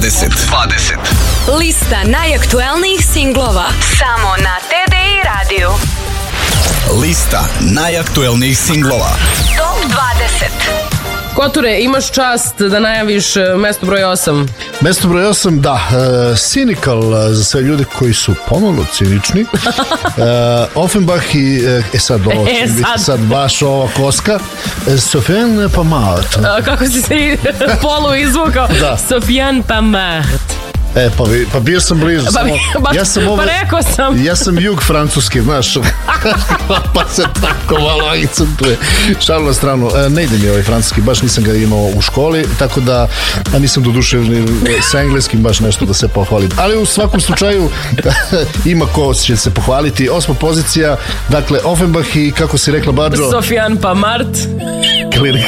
Lista najaktuelnijih singlova samo na TDI radiju. Lista najaktuelnijih singlova Top 20. Koture, imaš čast da najaviš mesto broj 8. Mesto broj 8, da, Cynical za sve ljude koji su pomalo cinični. Offenbach i, sad baš ova koska, Sofiane Pamart. Kako si se polu izvukao? Da. Sofiane Pamart. Pa bio sam blizu. Pa rekao sam. Ja sam jug francuski, znaš. Pa se tako malo akcentuje. Šalu na stranu. Ne ide mi ovaj francuski, baš nisam ga imao u školi, tako da nisam doduševni sa engleskim baš nešto da se pohvalim. Ali u svakom slučaju ima ko će se pohvaliti. 8. pozicija, dakle Offenbach i kako si rekla, Bađo? Sofiane Pamart.